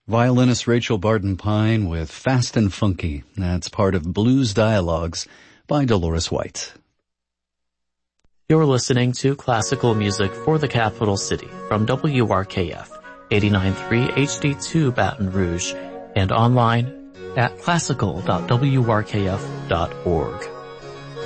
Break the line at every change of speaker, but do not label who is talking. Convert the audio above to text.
Violinist Rachel Barden Pine with Fast and Funky. That's part of Blues Dialogues by Dolores White.
You're listening to classical music for the capital city from WRKF 89.3 HD2 Baton Rouge and online at classical.wrkf.org.